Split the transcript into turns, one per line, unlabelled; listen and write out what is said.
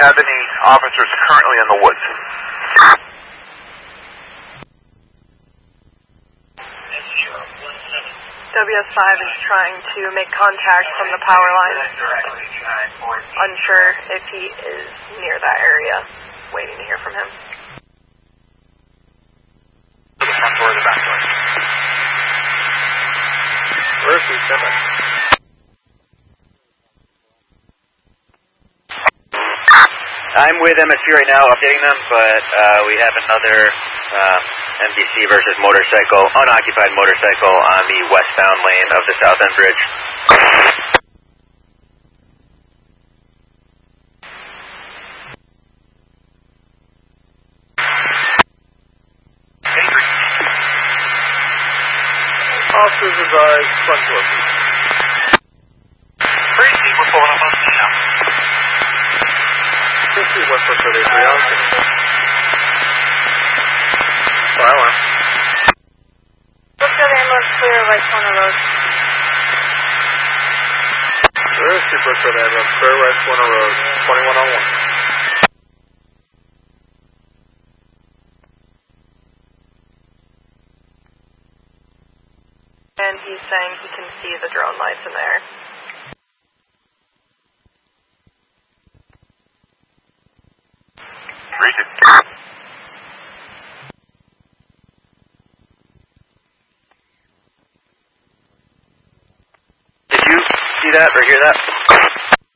have any officers currently in the woods?
WS5 is trying to make contact from the power line. Unsure if he is near that area. Waiting to hear from him.
The front door or the back door? Where is he?
I'm with MSP right now, updating them, but we have another MDC versus motorcycle, unoccupied motorcycle on the westbound lane of the South End Bridge.
Officers advise front door. Crazy, we're pulling up on the now. 50 West 33 out. Fire alarm.
Looks like ambulance clear, right corner road.
There is Super Good ambulance, clear right corner road, 2101.
And he's saying he can see the drone lights in there.
Region.
Did you see that or hear that?